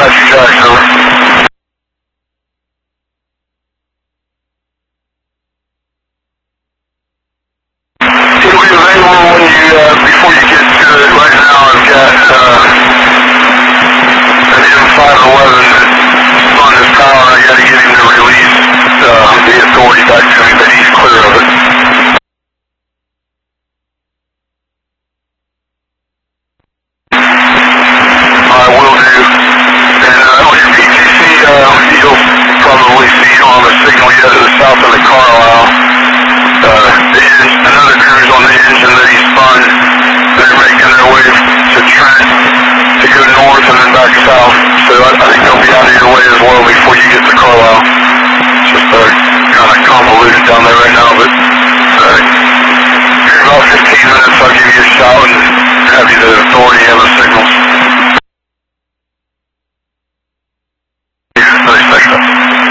Roger, Jack, over. It'll be available when you, before you get to it. Right now I've got, an M511 on this power. I gotta get him to release, the authority back to me, but he's clear of it. I will do. And, on your PTC, you'll probably see on the signal yet to the south of the Carlisle. Another crew's on the engine that he spun. They're making their way to Trent to go north and then back south. So I think they'll be out of your way as well before you get to Carlisle. It's just kind of convoluted down there right now, but in about 15 minutes I'll give you a shout and have you the authority of a